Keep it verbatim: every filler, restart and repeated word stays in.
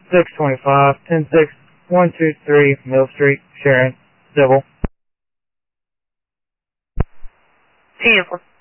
six twenty-five, ten six, one two three Mill Street, Sharon, Civil. Ten